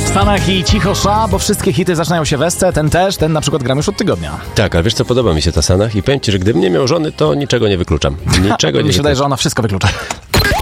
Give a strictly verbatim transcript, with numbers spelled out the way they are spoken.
w Stanach i cicho sza, bo wszystkie hity zaczynają się w esce, ten też, ten na przykład gram już od tygodnia. Tak, ale wiesz co, podoba mi się ta Sanach i powiem ci, że gdybym nie miał żony, to niczego nie wykluczam. Niczego nie Mi się wykluczam. wydaje, że ona wszystko wyklucza.